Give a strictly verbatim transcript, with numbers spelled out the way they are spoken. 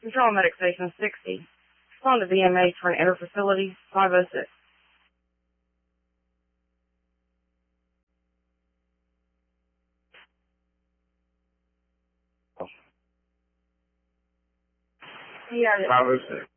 Control Medic Station sixty. Respond to V M H for an inter-facility five oh six. Yeah, five oh six.